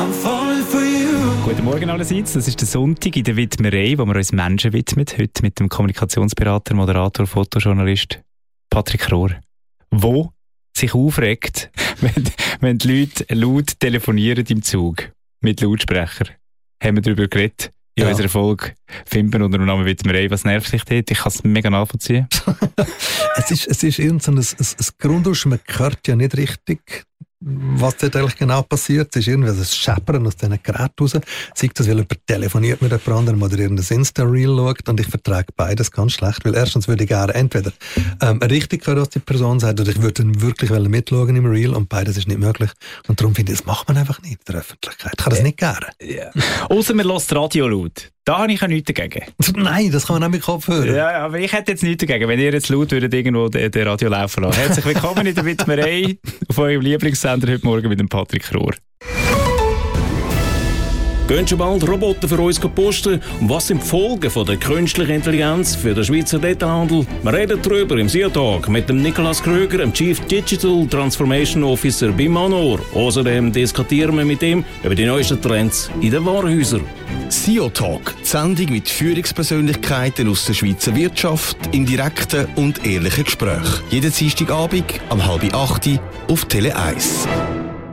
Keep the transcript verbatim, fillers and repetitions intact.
I'm falling for you. Guten Morgen allerseits, das ist der Sonntag in der Widmerei, wo wir uns Menschen widmen. Heute mit dem Kommunikationsberater, Moderator, Fotojournalist Patrick Rohr. Wo sich aufregt, wenn, wenn die Leute laut telefonieren im Zug mit Lautsprecher. Haben wir darüber geredet. In ja. unserer Folge finden wir unter dem Namen Widmerei. Was nervt sich dort? Ich kann es mega nachvollziehen. es ist, es ist irgend so ein, ein, ein Grundrauschen, man hört ja nicht richtig, was dort eigentlich genau passiert. Es ist irgendwie ein Scheppern aus diesen Geräten raus. Sei das, weil jemand telefoniert mit jemand anderem oder irgendein Insta-Reel schaut, und ich vertrage beides ganz schlecht, weil erstens würde ich gerne entweder ähm, richtig hören, was die Person sagt, oder ich würde dann wirklich mitschauen im Reel, und beides ist nicht möglich. Und darum finde ich, das macht man einfach nicht in der Öffentlichkeit. Ich kann das nicht gerne. Yeah. Ausser man hört das Radio laut. Da habe ich ja nichts dagegen. Nein, das kann man auch mit Kopf hören. Ja, aber ich hätte jetzt nichts dagegen, wenn ihr jetzt laut würdet irgendwo den, den Radio laufen lassen. Herzlich willkommen in der Widmerei auf eurem Lieblingssender heute Morgen mit dem Patrick Rohr. Gehen schon bald Roboter für uns posten? Und was sind die Folgen von der künstlichen Intelligenz für den Schweizer Detailhandel? Wir reden darüber im S I O-Talk mit dem Nikolaus Kröger, dem Chief Digital Transformation Officer bei Manor. Außerdem diskutieren wir mit ihm über die neuesten Trends in den Warenhäusern. S I O-Talk, die Sendung mit Führungspersönlichkeiten aus der Schweizer Wirtschaft in direkten und ehrlichen Gesprächen. Jeden Dienstagabend um halb acht auf Tele eins.